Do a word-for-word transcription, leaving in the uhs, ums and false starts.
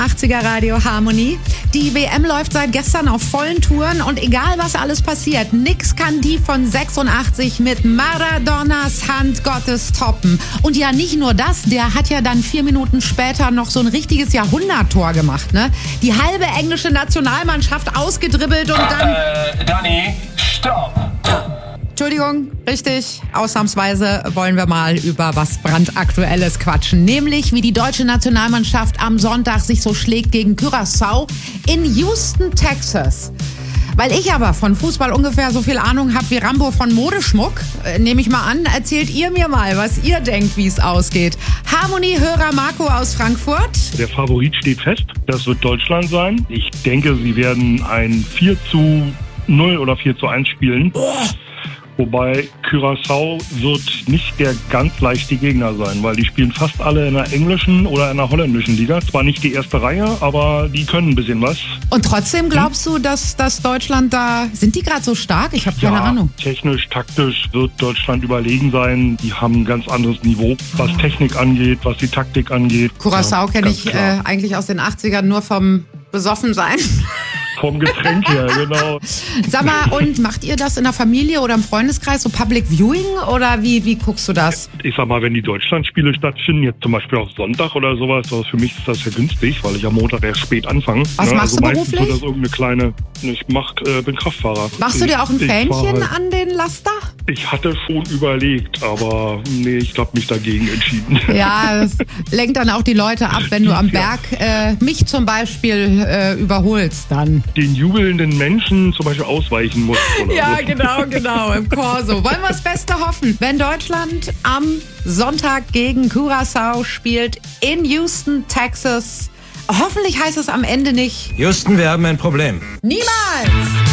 achtziger Radio Harmonie. Die W M läuft seit gestern auf vollen Touren und egal was alles passiert, nix kann die von sechsundachtzig mit Maradonas Hand Gottes toppen. Und ja, nicht nur das, der hat ja dann vier Minuten später noch so ein richtiges Jahrhunderttor gemacht, ne? Die halbe englische Nationalmannschaft ausgedribbelt und dann... Äh, Dani, stopp! Entschuldigung, richtig, ausnahmsweise wollen wir mal über was brandaktuelles quatschen. Nämlich, wie die deutsche Nationalmannschaft am Sonntag sich so schlägt gegen Curaçao in Houston, Texas. Weil ich aber von Fußball ungefähr so viel Ahnung habe wie Rambo von Modeschmuck, äh, nehme ich mal an, erzählt ihr mir mal, was ihr denkt, wie es ausgeht. Harmonie-Hörer Marco aus Frankfurt. Der Favorit steht fest, das wird Deutschland sein. Ich denke, sie werden ein vier zu null oder vier zu eins spielen. Wobei Curaçao wird nicht der ganz leichte Gegner sein, weil die spielen fast alle in der englischen oder in der holländischen Liga. Zwar nicht die erste Reihe, aber die können ein bisschen was. Und trotzdem glaubst du, dass, dass Deutschland da... Sind die gerade so stark? Ich habe keine ja, Ahnung. Technisch, taktisch wird Deutschland überlegen sein. Die haben ein ganz anderes Niveau, was oh. Technik angeht, was die Taktik angeht. Curaçao ja, kenne ich äh, eigentlich aus den achtzigern nur vom Besoffensein. Vom Getränk her, genau. Sag mal, und macht ihr das in der Familie oder im Freundeskreis, so Public Viewing, oder wie, wie guckst du das? Ich sag mal, wenn die Deutschlandspiele stattfinden, jetzt zum Beispiel auch Sonntag oder sowas, also für mich ist das ja günstig, weil ich am Montag erst spät anfange. Was ne? machst also du beruflich? Meistens wird das irgendeine kleine, ich mach, äh, bin Kraftfahrer. Machst du dir auch ein ich, Fähnchen ich an den Laster? Ich hatte schon überlegt, aber nee, ich habe mich dagegen entschieden. Ja, das lenkt dann auch die Leute ab, wenn du am Berg äh, mich zum Beispiel äh, überholst dann. Den jubelnden Menschen zum Beispiel ausweichen muss. Oder ja, so. genau, genau, im Corso. Wollen wir das Beste hoffen, wenn Deutschland am Sonntag gegen Curaçao spielt in Houston, Texas. Hoffentlich heißt es am Ende nicht... Houston, wir haben ein Problem. Niemals!